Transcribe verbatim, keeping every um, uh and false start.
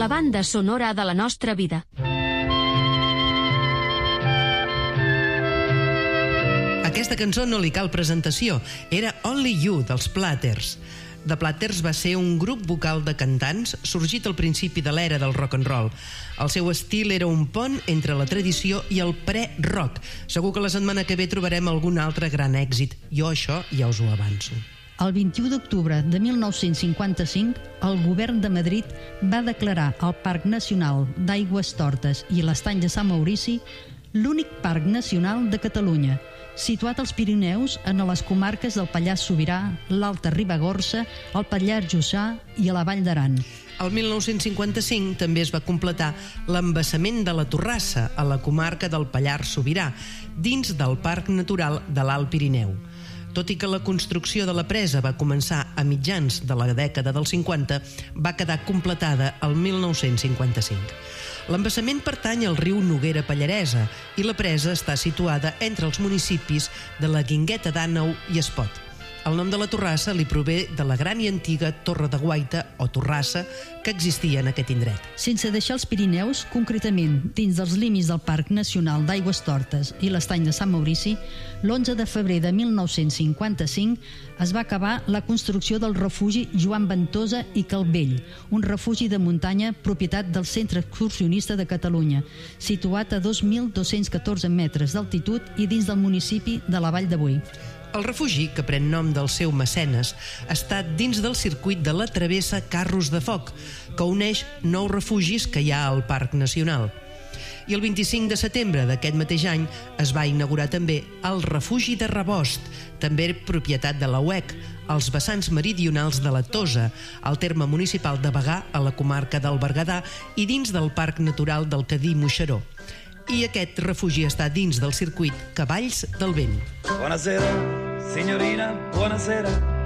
la banda sonora de la nostra vida. Aquesta cançó no li cal presentació, era Only You, dels Platters. The Platters va ser un grup vocal de cantants sorgit al principi de l'era del rock and roll. El seu estil era un pont entre la tradició i el pre-rock. Segur que la setmana que ve trobarem algun altre gran èxit. Jo això ja us ho avanço. El vint-i-u d'octubre de mil nou-cents cinquanta-cinc, el govern de Madrid va declarar el Parc Nacional d'Aigüestortes i l'Estany de Sant Maurici l'únic parc nacional de Catalunya, situat als Pirineus en les comarques del Pallars Sobirà, l'Alta Ribagorça, el Pallars Jussà i a la Vall d'Aran. El mil nou-cents cinquanta-cinc també es va completar l'embassament de la Torrassa, a la comarca del Pallars Sobirà, dins del Parc Natural de l'Alt Pirineu. Tot i que la construcció de la presa va començar a mitjans de la dècada dels cinquanta, va quedar completada el mil nou-cents cinquanta-cinc. L'embassament pertany al riu Noguera Pallaresa i la presa està situada entre els municipis de la Guingueta d'Àneu i Espot. El nom de la Torrassa li prové de la gran i antiga Torre de Guaita o Torrassa que existia en aquest indret. Sense deixar els Pirineus, concretament dins dels límits del Parc Nacional d'Aigüestortes i l'Estany de Sant Maurici, l'onze de febrer de mil nou-cents cinquanta-cinc es va acabar la construcció del refugi Joan Ventosa i Calvell, un refugi de muntanya propietat del Centre Excursionista de Catalunya, situat a dos mil dos-cents catorze metres d'altitud i dins del municipi de la Vall de Boí. El refugi, que pren nom del seu mecenes, està dins del circuit de la travessa Carros de Foc, que uneix nou refugis que hi ha al Parc Nacional. I el vint-i-cinc de setembre d'aquest mateix any es va inaugurar també el refugi de Rebost, també propietat de la U E C, als vessants meridionals de la Tosa, al terme municipal de Bagà, a la comarca del Berguedà, i dins del Parc Natural del Cadí-Moixeró. I aquest refugi està dins del circuit Cavalls del Vent. Buonasera, signorina, buonasera.